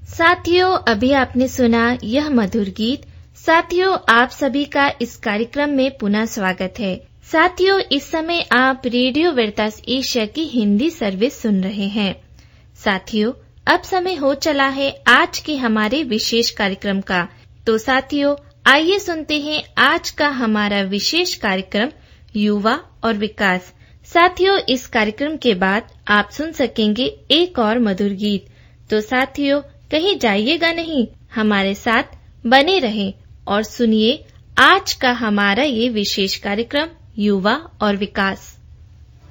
साथियों, अभी आपने सुना यह मधुर गीत। साथियों, आप सभी का इस कार्यक्रम में पुनः स्वागत है। साथियों, इस समय आप रेडियो वेरितास एशिया की हिंदी सर्विस सुन रहे हैं। साथियों, अब समय हो चला है आज के हमारे विशेष कार्यक्रम का। तो साथियों, आइए सुनते हैं आज का हमारा विशेष कार्यक्रम युवा और विकास। साथियों, इस कार्यक्रम के बाद आप सुन सकेंगे एक और मधुर गीत। तो साथियों, कहीं जाइएगा नहीं, हमारे साथ बने रहें और सुनिए आज का हमारा ये विशेष कार्यक्रम युवा और विकास।